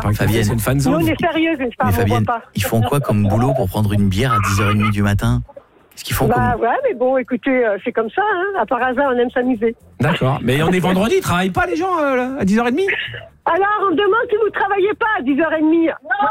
Fabienne, c'est une fan Nous, zone. on est sérieux, mais mais on Fabienne, voit pas. ils font quoi comme boulot pour prendre une bière à 10h30 du matin? Qu'est-ce qu'ils font Bah comme... ouais, mais bon, écoutez, c'est comme ça, hein. À part hasard, on aime s'amuser. D'accord. Mais on est vendredi, ils travaillent pas les gens à 10h30? Alors, on me demande si vous travaillez pas à 10h30.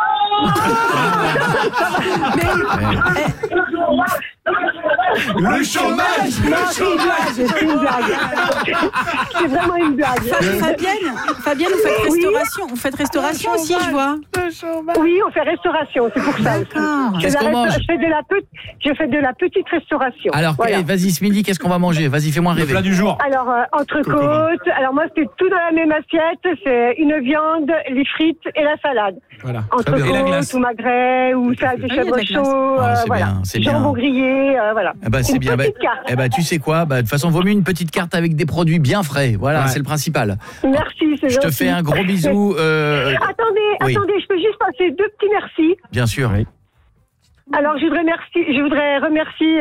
Le chômage! Non, c'est une blague, c'est une blague. C'est vraiment une blague. Fabienne, vous faites restauration aussi, je vois. Oui, on fait restauration, c'est pour ça aussi. Qu'est-ce qu'on mange? Je fais de la petite restauration. Alors, Voilà. vas-y, ce midi, qu'est-ce qu'on va manger? Vas-y, fais-moi Le rêver. plat du jour. Alors, entrecôte. Alors, moi, c'est tout dans la même assiette. C'est une viande, les frites et la salade. Voilà. Et la Entrecôte glace. ou magret ou salade de il y a de chèvre la glace. chaud. Ah, c'est voilà. bien, c'est bien. Jambon grillé, voilà. Eh ben, c'est Une bien. petite carte. Eh ben, tu sais quoi? Bah, de toute façon, vaut mieux une petite carte avec des produits bien frais. Voilà, Ouais. c'est le principal. Merci, c'est Je te gentil. fais un gros bisou. Oui. Attendez, je peux juste passer deux petits merci. Bien sûr. Oui. Alors, je voudrais remercier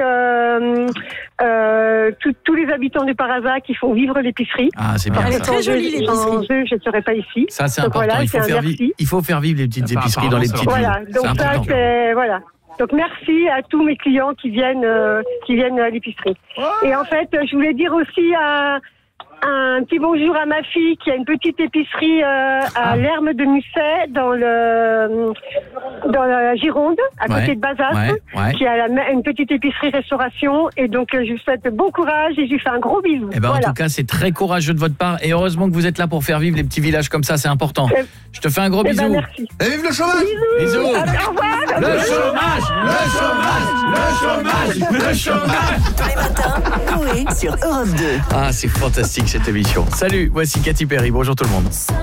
tous les habitants de Paraza qui font vivre l'épicerie. Ah, c'est bien Elle est ça. très jolie, l'épicerie. Sans eux, je ne serais pas ici. Ça, c'est Donc important. voilà, il, faut c'est un faire merci. il faut faire vivre les petites Ah, épiceries dans les apparemment, petites Voilà, villes. donc C'est ça, important. c'est... Voilà. Donc merci à tous mes clients qui viennent à l'épicerie. Et en fait, je voulais dire aussi un petit bonjour à ma fille qui a une petite épicerie à l'Herme de Musset dans la Gironde, à côté Ouais, de Bazas, ouais. qui a une petite épicerie restauration. Et donc je lui souhaite bon courage et je lui fais un gros bisou. Eh ben, Voilà. En tout cas, c'est très courageux de votre part. Et heureusement que vous êtes là pour faire vivre les petits villages comme ça, c'est important. Je te fais un gros Eh bisou. ben, merci. Et vive le chômage! Bisous. Au revoir. Le chômage, le chômage, le chômage, le chômage. Tous les matins, Noé sur Europe 2. Ah, c'est fantastique cette émission. Salut, voici Katy Perry. Bonjour tout le monde.